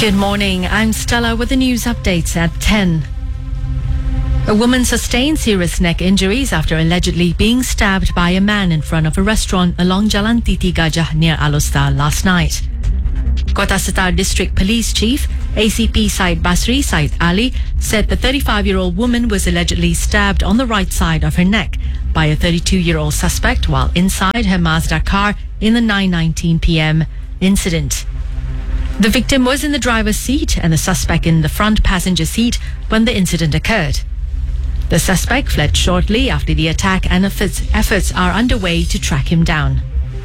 Good morning. I'm Stella with the news updates at 10. A woman sustained serious neck injuries after allegedly being stabbed by a man in front of a restaurant along Jalan Titi Gajah near Alostar last night. Kota Setar District Police Chief ACP Said Basri Said Ali said the 35-year-old woman was allegedly stabbed on the right side of her neck by a 32-year-old suspect while inside her Mazda car in the 9:19 p.m. incident. The victim was in the driver's seat and the suspect in the front passenger seat when the incident occurred. The suspect fled shortly after the attack and efforts are underway to track him down.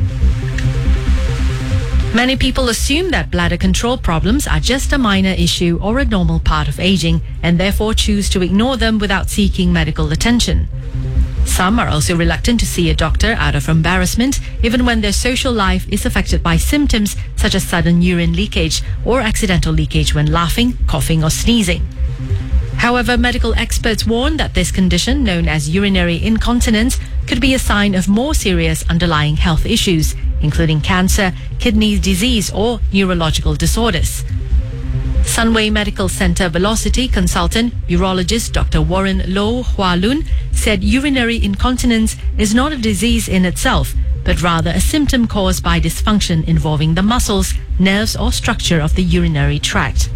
Many people assume that bladder control problems are just a minor issue or a normal part of aging and therefore choose to ignore them without seeking medical attention. Some are also reluctant to see a doctor out of embarrassment, even when their social life is affected by symptoms such as sudden urine leakage or accidental leakage when laughing, coughing or sneezing. However, medical experts warn that this condition, known as urinary incontinence, could be a sign of more serious underlying health issues, including cancer, kidney disease or neurological disorders. Sunway Medical Center Velocity consultant, urologist Dr. Warren Loh Hua Lun said urinary incontinence is not a disease in itself, but rather a symptom caused by dysfunction involving the muscles, nerves or structure of the urinary tract.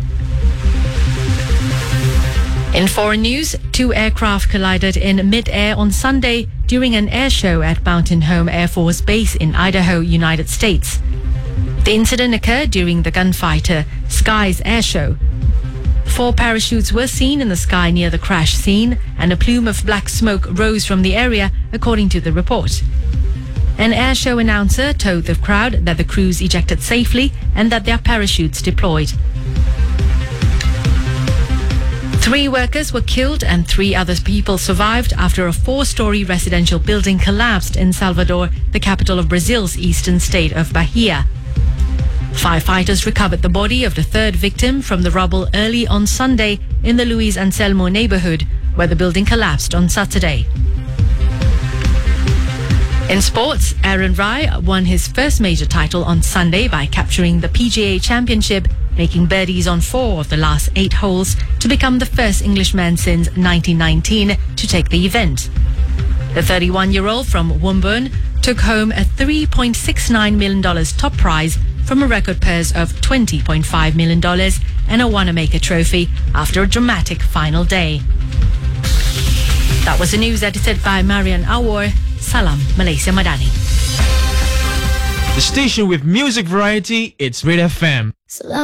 In foreign news, two aircraft collided in mid-air on Sunday during an air show at Mountain Home Air Force Base in Idaho, United States. The incident occurred during the gunfighter Skies Air Show. 4 parachutes were seen in the sky near the crash scene, and a plume of black smoke rose from the area, according to the report. An air show announcer told the crowd that the crews ejected safely and that their parachutes deployed. 3 workers were killed and 3 other people survived after a 4-story residential building collapsed in Salvador, the capital of Brazil's eastern state of Bahia. Firefighters recovered the body of the 3rd victim from the rubble early on Sunday in the Luis Anselmo neighborhood, where the building collapsed on Saturday. In sports, Aaron Rai won his first major title on Sunday by capturing the PGA Championship, making birdies on 4 of the last 8 holes to become the first Englishman since 1919 to take the event. The 31-year-old from Woomburn took home a $3.69 million top prize from a record purse of $20.5 million and a Wanamaker trophy after a dramatic final day. That was the news edited by Marian Awar. Salam, Malaysia Madani. The station with music variety, it's Red FM.